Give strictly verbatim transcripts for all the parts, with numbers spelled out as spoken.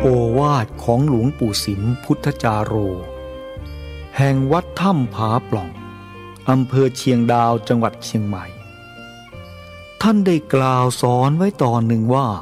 โอวาทของหลวงปู่สิมพุทธจาโรแห่งวัดถ้ำผาปล่องอำเภอเชียงดาวจังหวัดเชียงใหม่ท่านได้กล่าวสอนไว้ตอนหนึ่งว่า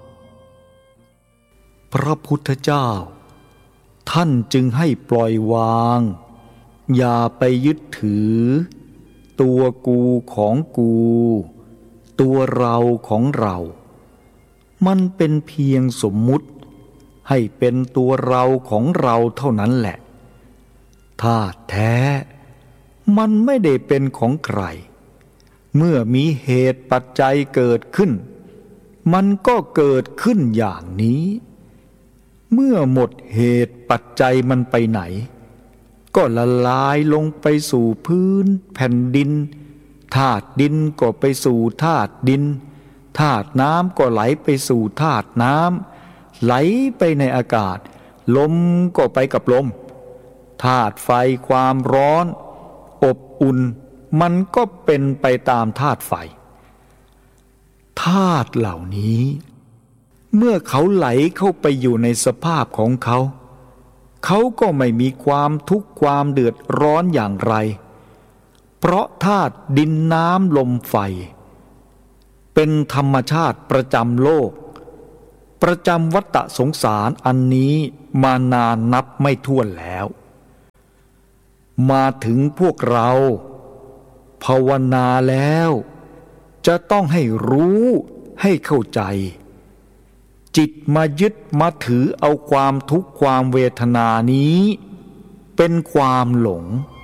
พระพุทธเจ้าท่านจึงให้ปล่อยวางอย่าไปยึดถือตัวกูของกูตัวเราของเรามันเป็นเพียงสมมุติให้เป็นตัวเราของเราเท่านั้นแหละธาตุแท้มันไม่ได้เป็นของใครเมื่อมีเหตุปัจจัยเกิดขึ้นมันก็เกิดขึ้นอย่างนี้เมื่อหมดเหตุปัจจัยมันไปไหนก็ละลายลงไปสู่พื้นแผ่นดินธาตุดินก็ไปสู่ธาตุดินธาตุน้ำก็ไหลไปสู่ธาตุน้ำไหลไปในอากาศลมก็ไปกับลมธาตุไฟความร้อนอบอุ่นมันก็เป็นไปตามธาตุไฟธาตุเหล่านี้เมื่อเขาไหลเข้าไปอยู่ในสภาพของเขาเขาก็ไม่มีความทุกข์ความเดือดร้อนอย่างไรเพราะธาตุดินน้ำลมไฟเป็นธรรมชาติประจำโลกประจำวัฏสงสารอันนี้มานานนับไม่ถ้วนแล้วมาถึงพวกเราภาวนาแล้วจะต้องให้รู้ให้เข้าใจจิตมายึดมาถือเอาความทุกข์ความเวทนานี้เป็นความหลง